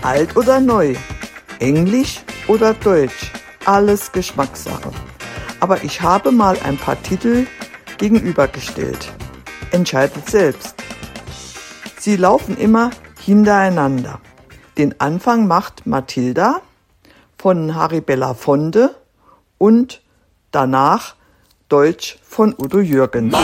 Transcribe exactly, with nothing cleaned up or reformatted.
Alt oder neu, Englisch oder Deutsch, alles Geschmackssache. Aber ich habe mal ein paar Titel gegenübergestellt. Entscheidet selbst. Sie laufen immer hintereinander. Den Anfang macht Mathilda von Harry Belafonte und danach Deutsch von Udo Jürgens.